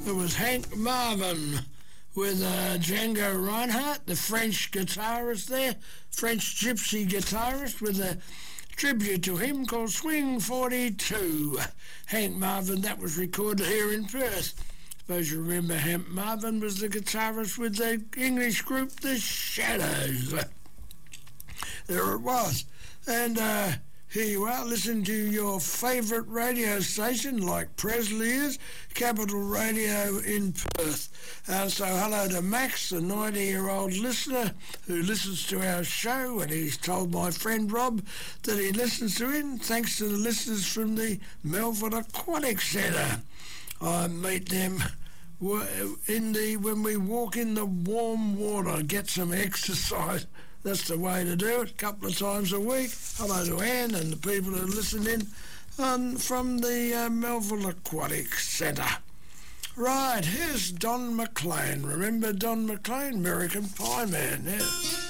It was Hank Marvin with Django Reinhardt, the French guitarist there, French gypsy guitarist, with a tribute to him called Swing 42. Hank Marvin, that was recorded here in Perth. Suppose you remember Hank Marvin was the guitarist with the English group The Shadows. There it was. And here you are, listening to your favourite radio station, like Presley is, Capital Radio in Perth. So hello to Max, the 90-year-old listener who listens to our show, and he's told my friend Rob that he listens to it, thanks to the listeners from the Melville Aquatic Centre. I meet them when we walk in the warm water, get some exercise. That's the way to do it, a couple of times a week. Hello to Anne and the people who listen in from the Melville Aquatic Centre. Right, here's Don McLean. Remember Don McLean, American Pie Man? Yeah.